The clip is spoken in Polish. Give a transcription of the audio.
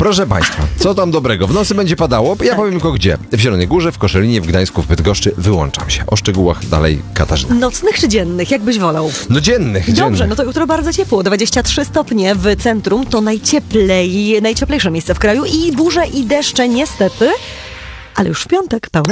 Proszę Państwa, co tam dobrego? W nocy będzie padało, ja powiem tylko gdzie. W Zielonej Górze, w Koszalinie, w Gdańsku, w Bydgoszczy. Wyłączam się. O szczegółach dalej Katarzyna. Nocnych czy dziennych? Jak byś wolał? No dziennych. Dobrze, no to jutro bardzo ciepło. 23 stopnie w centrum to najcieplejsze miejsce w kraju i burze i deszcze niestety, ale już w piątek pełne